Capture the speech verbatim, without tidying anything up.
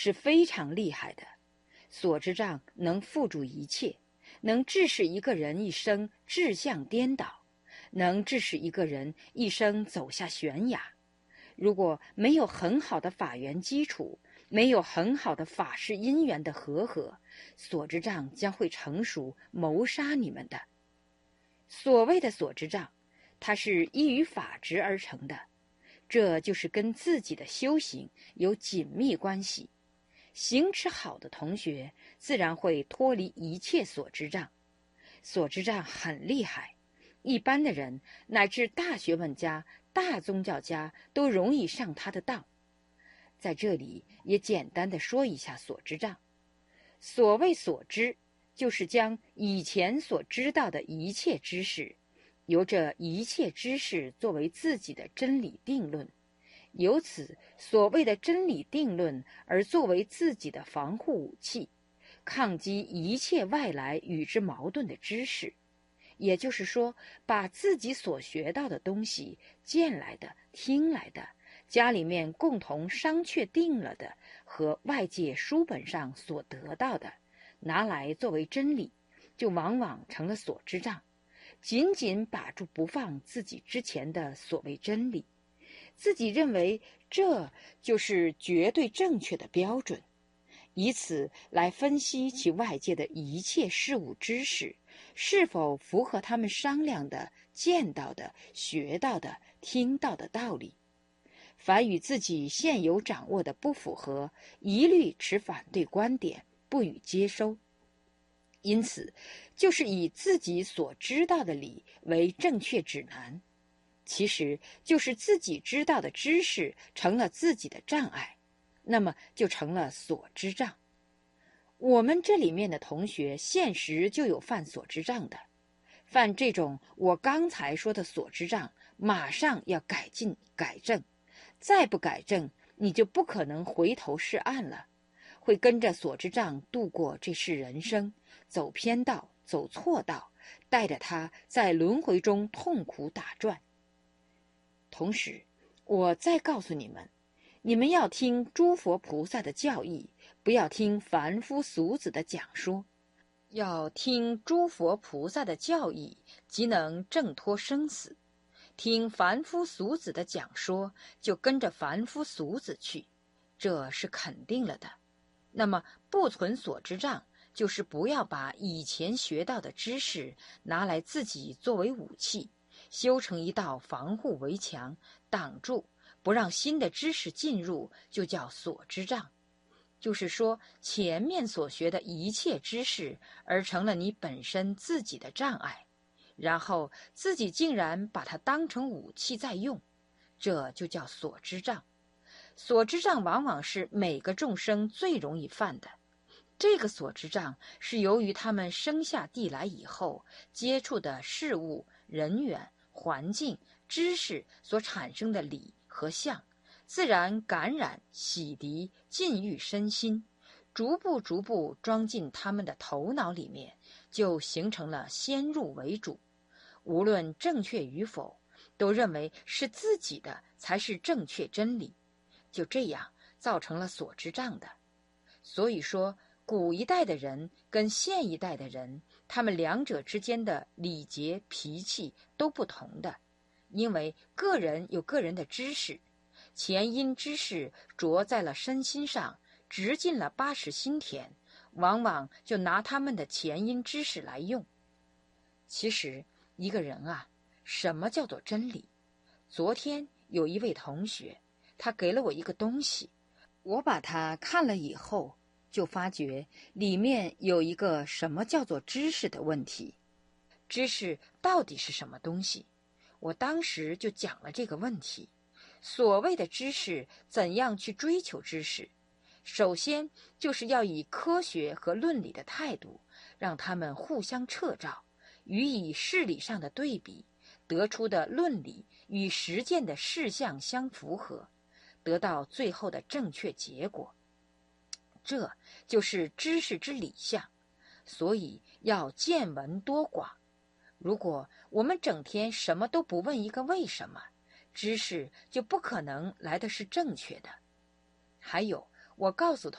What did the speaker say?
是非常厉害的。所知障能缚住一切，能致使一个人一生志向颠倒，能致使一个人一生走下悬崖。如果没有很好的法缘基础，没有很好的法事因缘的和合，所知障将会成熟谋杀你们的。所谓的所知障，它是依于法执而成的，这就是跟自己的修行有紧密关系。行持好的同学，自然会脱离一切所知障。所知障很厉害，一般的人乃至大学问家、大宗教家都容易上他的当。在这里也简单的说一下所知障。所谓所知，就是将以前所知道的一切知识，由这一切知识作为自己的真理定论，由此所谓的真理定论而作为自己的防护武器，抗击一切外来与之矛盾的知识。也就是说，把自己所学到的东西，见来的、听来的，家里面共同商确定了的，和外界书本上所得到的，拿来作为真理，就往往成了所知障，紧紧把住不放自己之前的所谓真理，自己认为这就是绝对正确的标准，以此来分析其外界的一切事物知识是否符合他们商量的、见到的、学到的、听到的道理。凡与自己现有掌握的不符合，一律持反对观点，不予接收。因此，就是以自己所知道的理为正确指南，其实就是自己知道的知识成了自己的障碍，那么就成了所知障。我们这里面的同学现实就有犯所知障的，犯这种我刚才说的所知障，马上要改进改正，再不改正，你就不可能回头是岸了，会跟着所知障度过这世人生，走偏道，走错道，带着他在轮回中痛苦打转。同时，我再告诉你们，你们要听诸佛菩萨的教义，不要听凡夫俗子的讲说，要听诸佛菩萨的教义，即能挣脱生死。听凡夫俗子的讲说，就跟着凡夫俗子去，这是肯定了的。那么不存所知障，就是不要把以前学到的知识拿来自己作为武器，修成一道防护围墙，挡住不让新的知识进入，就叫所知障。就是说，前面所学的一切知识而成了你本身自己的障碍，然后自己竟然把它当成武器在用，这就叫所知障。所知障往往是每个众生最容易犯的。这个所知障是由于他们生下地来以后接触的事物、人员、环境、知识所产生的理和相，自然感染、洗涤、禁欲身心，逐步逐步装进他们的头脑里面，就形成了先入为主。无论正确与否，都认为是自己的才是正确真理，就这样造成了所知障的。所以说，古一代的人跟现一代的人，他们两者之间的礼节、脾气都不同的，因为个人有个人的知识，前因知识着在了身心上，直进了八识心田，往往就拿他们的前因知识来用。其实一个人啊，什么叫做真理？昨天有一位同学，他给了我一个东西，我把它看了以后，就发觉里面有一个什么叫做知识的问题。知识到底是什么东西？我当时就讲了这个问题。所谓的知识，怎样去追求知识？首先就是要以科学和论理的态度，让他们互相掣照，予以事理上的对比，得出的论理与实践的事项相符合，得到最后的正确结果。这就是知识之理象，所以要见闻多广。如果我们整天什么都不问一个为什么，知识就不可能来的是正确的。还有，我告诉